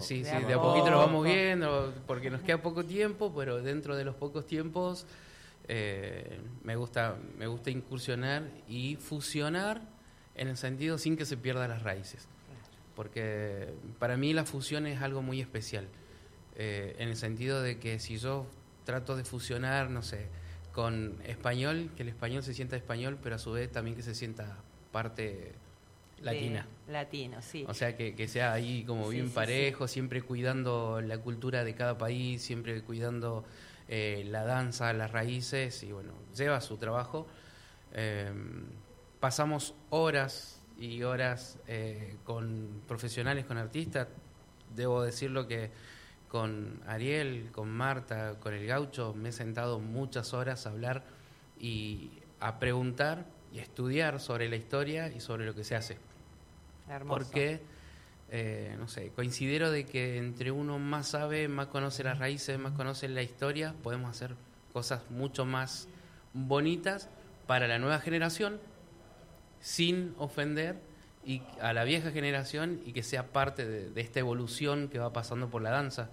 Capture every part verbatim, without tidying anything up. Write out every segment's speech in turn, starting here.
Sí, de sí, a de a poquito lo vamos poco. viendo, porque nos queda poco tiempo, pero dentro de los pocos tiempos eh, me gusta, me gusta incursionar y fusionar en el sentido sin que se pierdan las raíces. Porque para mí la fusión es algo muy especial, eh, en el sentido de que si yo trato de fusionar, no sé, con español, que el español se sienta español, pero a su vez también que se sienta parte latina. De latino, sí. O sea, que, que sea ahí como Sí, bien sí, parejo, siempre cuidando la cultura de cada país, siempre cuidando eh, la danza, las raíces, y bueno, lleva su trabajo. Eh, pasamos horas y horas eh, con profesionales, con artistas. Debo decirlo que con Ariel, con Marta, con el Gaucho, me he sentado muchas horas a hablar y a preguntar y a estudiar sobre la historia y sobre lo que se hace. Hermoso. Porque, eh, no sé, considero de que entre uno más sabe, más conoce las raíces, más conoce la historia, podemos hacer cosas mucho más bonitas para la nueva generación, sin ofender y a la vieja generación, y que sea parte de, de esta evolución que va pasando por la danza.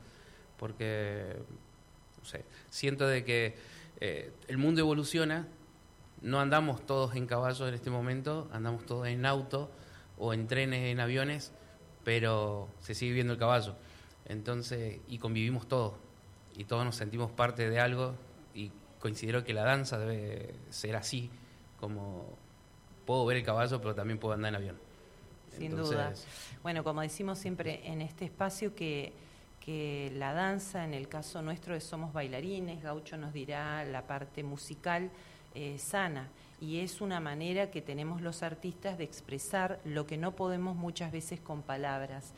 Porque, no sé, siento de que eh, el mundo evoluciona, no andamos todos en caballo en este momento, andamos todos en auto o en trenes, en aviones, pero se sigue viendo el caballo. Entonces, y convivimos todos, y todos nos sentimos parte de algo, y considero que la danza debe ser así, como puedo ver el caballo, pero también puedo andar en avión. Sin Entonces, duda. Bueno, como decimos siempre en este espacio, que, que la danza, en el caso nuestro de Somos Bailarines, Gaucho nos dirá la parte musical, eh, sana, y es una manera que tenemos los artistas de expresar lo que no podemos muchas veces con palabras.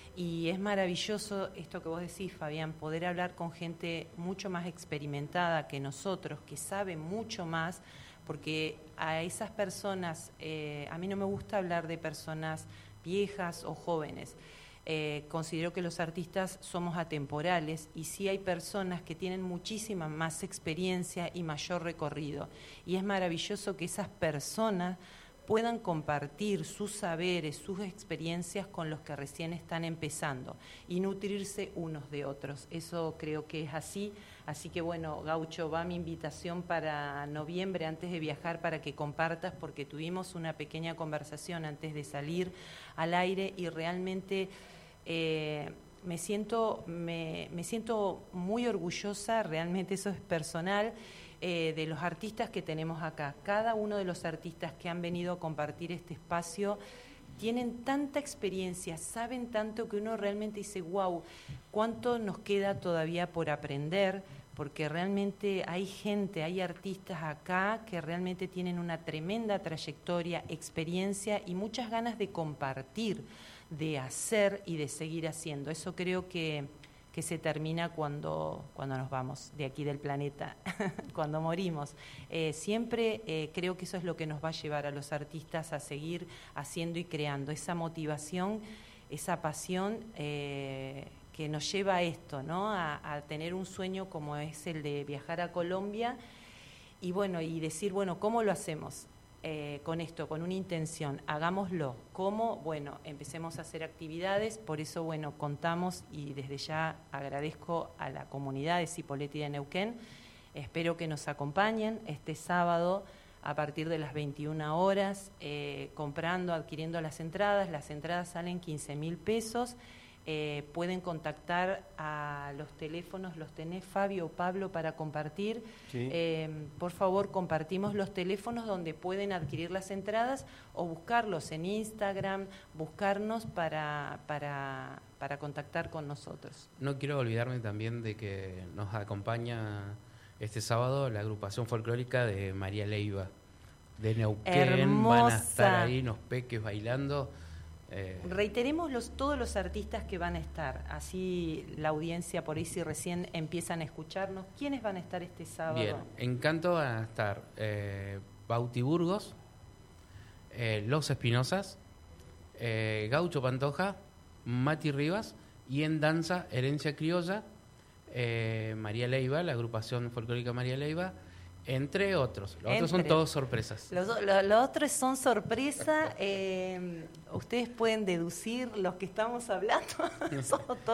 Y es maravilloso esto que vos decís, Fabián, poder hablar con gente mucho más experimentada que nosotros, que sabe mucho más, porque a esas personas, eh, a mí no me gusta hablar de personas viejas o jóvenes. Eh, considero que los artistas somos atemporales, y sí hay personas que tienen muchísima más experiencia y mayor recorrido. Y es maravilloso que esas personas puedan compartir sus saberes, sus experiencias con los que recién están empezando y nutrirse unos de otros. Eso creo que es así. Así que bueno, Gaucho, va mi invitación para noviembre antes de viajar para que compartas, porque tuvimos una pequeña conversación antes de salir al aire y realmente eh, me siento, me, me siento muy orgullosa, realmente eso es personal, Eh, de los artistas que tenemos acá. Cada uno de los artistas que han venido a compartir este espacio tienen tanta experiencia, saben tanto, que uno realmente dice, wow, cuánto nos queda todavía por aprender, porque realmente hay gente, hay artistas acá que realmente tienen una tremenda trayectoria, experiencia y muchas ganas de compartir, de hacer y de seguir haciendo. Eso creo que que se termina cuando, cuando nos vamos de aquí del planeta, cuando morimos. Eh, siempre eh, creo que eso es lo que nos va a llevar a los artistas a seguir haciendo y creando, esa motivación, esa pasión eh, que nos lleva a esto, ¿no? A, a tener un sueño como es el de viajar a Colombia y bueno, y decir, bueno, ¿cómo lo hacemos? Eh, con esto, con una intención, hagámoslo. ¿Cómo? Bueno, empecemos a hacer actividades, por eso, bueno, contamos y desde ya agradezco a la comunidad de Cipolletti de Neuquén. Espero que nos acompañen este sábado a partir de las veintiuna horas, eh, comprando, adquiriendo las entradas. Las entradas salen quince mil pesos. Eh, pueden contactar a los teléfonos, los tenés Fabio o Pablo para compartir. Sí. Eh, por favor, compartimos los teléfonos donde pueden adquirir las entradas o buscarlos en Instagram, buscarnos para, para, para contactar con nosotros. no quiero olvidarme también de que nos acompaña este sábado la agrupación folclórica de María Leiva, de Neuquén. Hermosa. Van a estar ahí unos peques bailando. Eh, Reiteremos los, todos los artistas que van a estar, así la audiencia por ahí si recién empiezan a escucharnos. ¿Quiénes van a estar este sábado? Bien, en canto van a estar eh, Bauti Burgos, eh, Los Espinosas, eh, Gaucho Pantoja, Mati Rivas, y en danza Herencia Criolla, eh, María Leiva, la agrupación folclórica María Leiva, entre otros. Los Entre. otros son todos sorpresas. Los, lo, los otros son sorpresa. Eh, ustedes pueden deducir los que estamos hablando. Son todos